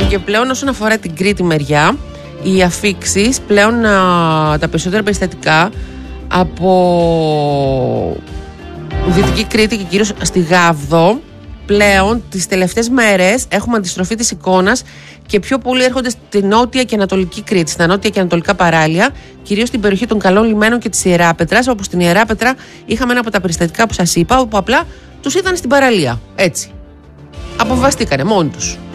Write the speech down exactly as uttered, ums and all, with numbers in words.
Και πλέον όσον αφορά την Κρήτη μεριά, οι αφίξεις πλέον α, τα περισσότερα περιστατικά από Δυτική Κρήτη και κυρίως στη Γάβδο, πλέον τις τελευταίες μέρες έχουμε αντιστροφή της εικόνας και πιο πολλοί έρχονται στη νότια και ανατολική Κρήτη, στα νότια και ανατολικά παράλια, κυρίως στην περιοχή των Καλών Λιμένων και της Ιεράπετρας, όπου στην Ιεράπετρα είχαμε ένα από τα περιστατικά που σας είπα, όπου απλά τους είδαν στην παραλία. Έτσι. Αποβαστήκανε μόνοι τους.